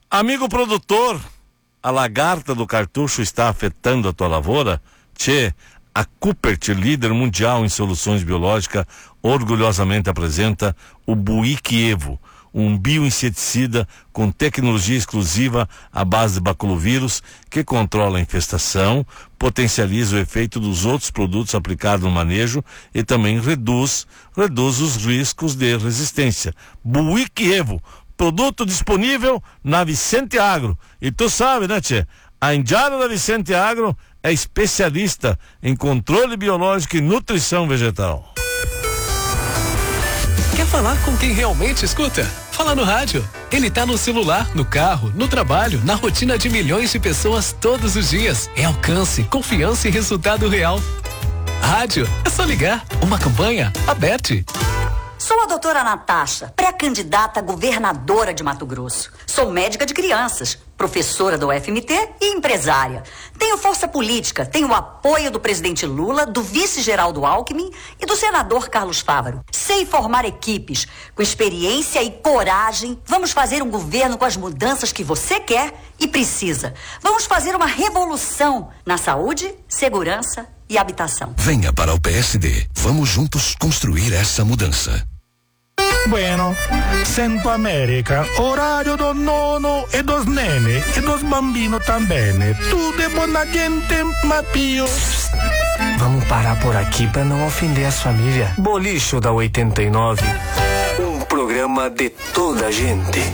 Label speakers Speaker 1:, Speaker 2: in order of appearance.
Speaker 1: Amigo produtor, a lagarta do cartucho está afetando a tua lavoura? Tchê, a Coopert, líder mundial em soluções biológicas, orgulhosamente apresenta o Buick Evo, um bioinseticida com tecnologia exclusiva à base de baculovírus que controla a infestação, potencializa o efeito dos outros produtos aplicados no manejo e também reduz os riscos de resistência. Buick Evo, produto disponível na Vicente Agro. E tu sabe, né, tchê? A Indiana da Vicente Agro é especialista em controle biológico e nutrição vegetal.
Speaker 2: Quer falar com quem realmente escuta? Fala no rádio. Ele tá no celular, no carro, no trabalho, na rotina de milhões de pessoas todos os dias. É alcance, confiança e resultado real. Rádio, é só ligar. Uma campanha aberta.
Speaker 3: Sou a doutora Natasha, pré-candidata a governadora de Mato Grosso. Sou médica de crianças, professora da UFMT e empresária. Tenho força política, tenho o apoio do presidente Lula, do vice-geraldo Alckmin e do senador Carlos Fávaro. Sei formar equipes. Com experiência e coragem, vamos fazer um governo com as mudanças que você quer e precisa. Vamos fazer uma revolução na saúde, segurança e habitação.
Speaker 4: Venha para o PSD. Vamos juntos construir essa mudança.
Speaker 5: Bueno, Centro America, horário do nono e dos nene e dos bambinos também. Tudo é buona gente, mapio.
Speaker 6: Vamos parar por aqui para não ofender as famílias. Bolicho da 89. Um programa de toda a gente.